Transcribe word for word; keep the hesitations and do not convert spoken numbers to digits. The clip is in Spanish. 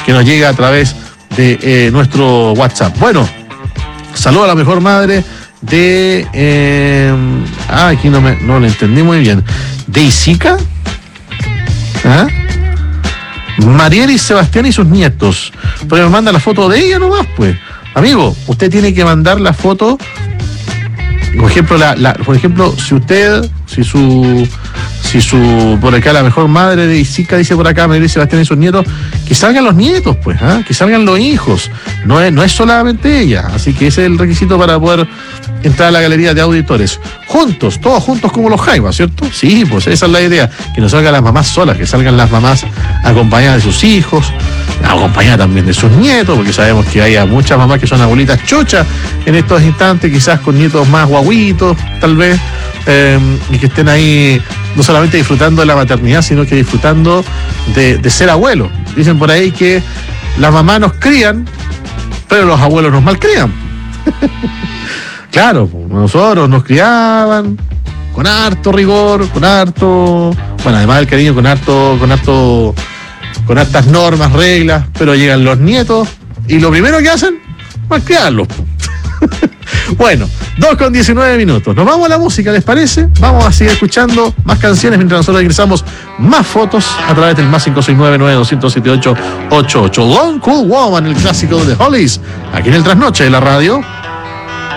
que nos llega a través de eh, nuestro WhatsApp. Bueno, saludo a la mejor madre de... Eh, ah, aquí no, me, no lo entendí muy bien. ¿De Isica? ¿Ah? Mariel y Sebastián y sus nietos. Pero me manda la foto de ella nomás, pues. Amigo, usted tiene que mandar la foto. Por ejemplo, la, la, por ejemplo, si usted, si su, si su, por acá la mejor madre de Isica dice por acá, Mariel y Sebastián y sus nietos, que salgan los nietos, pues, ¿ah? Que salgan los hijos. No es, no es solamente ella. Así que ese es el requisito para poder entrar a la galería de auditores. Juntos, todos juntos como los Jaivas, ¿cierto? Sí, pues esa es la idea. Que no salgan las mamás solas, que salgan las mamás acompañadas de sus hijos, acompañadas también de sus nietos, porque sabemos que hay muchas mamás que son abuelitas chochas en estos instantes, quizás con nietos más guaguitos, tal vez, eh, y que estén ahí no solamente disfrutando de la maternidad, sino que disfrutando de, de ser abuelos. Dicen por ahí que las mamás nos crían, pero los abuelos nos malcrían. Claro, nosotros nos criaban con harto rigor, con harto, bueno, además del cariño, con harto, con harto, con hartas normas, reglas, pero llegan los nietos y lo primero que hacen, malcriarlos. Bueno, dos con diecinueve minutos. Nos vamos a la música, ¿les parece? Vamos a seguir escuchando más canciones mientras nosotros ingresamos más fotos a través del más cinco seis nueve nueve dos cero siete ocho ocho ocho. One Cool Woman, el clásico de The Hollies, aquí en el Trasnoche de la radio.